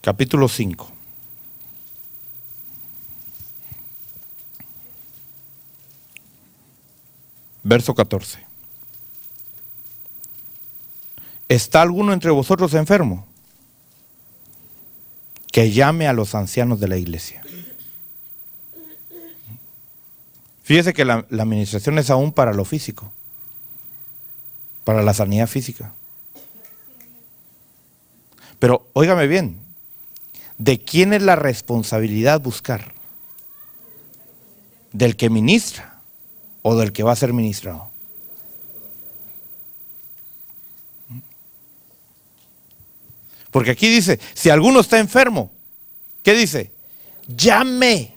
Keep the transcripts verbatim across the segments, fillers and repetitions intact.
capítulo cinco. Verso catorce. ¿Está alguno entre vosotros enfermo? Que llame a los ancianos de la iglesia. Fíjese que la, la administración es aún para lo físico, para la sanidad física. Pero óigame bien, ¿de quién es la responsabilidad buscar? ¿Del que ministra o del que va a ser ministrado? Porque aquí dice, si alguno está enfermo, ¿qué dice? Llame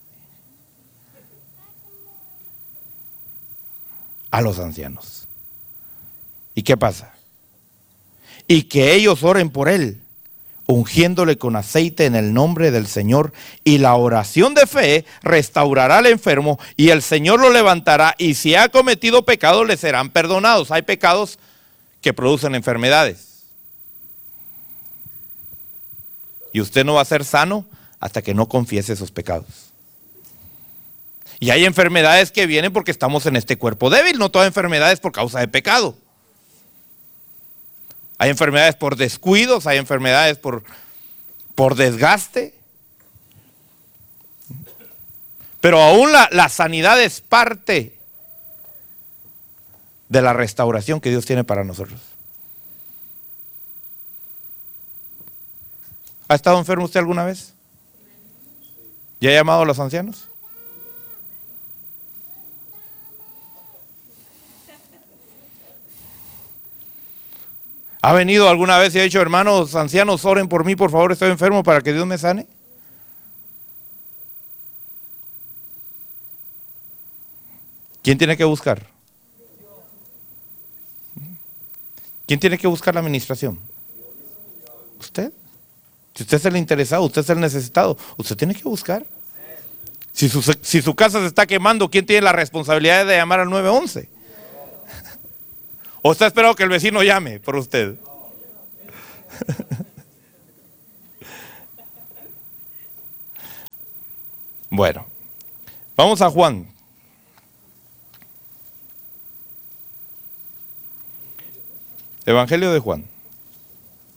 a los ancianos. ¿Y qué pasa? Y que ellos oren por él, ungiéndole con aceite en el nombre del Señor, y la oración de fe restaurará al enfermo y el Señor lo levantará, y si ha cometido pecado le serán perdonados. Hay pecados que producen enfermedades. Y usted no va a ser sano hasta que no confiese esos pecados. Y hay enfermedades que vienen porque estamos en este cuerpo débil. No toda enfermedad es por causa de pecado. Hay enfermedades por descuidos, hay enfermedades por, por desgaste. Pero aún la, la sanidad es parte de la restauración que Dios tiene para nosotros. ¿Ha estado enfermo usted alguna vez? ¿Ya ha llamado a los ancianos? ¿Ha venido alguna vez y ha dicho, hermanos ancianos, oren por mí, por favor, estoy enfermo para que Dios me sane? ¿Quién tiene que buscar? ¿Quién tiene que buscar la administración? ¿Usted? Si usted es el interesado, usted es el necesitado, usted tiene que buscar. Si su, si su casa se está quemando, ¿quién tiene la responsabilidad de llamar al nueve once? ¿O está esperando que el vecino llame por usted? Bueno, vamos a Juan. Evangelio de Juan.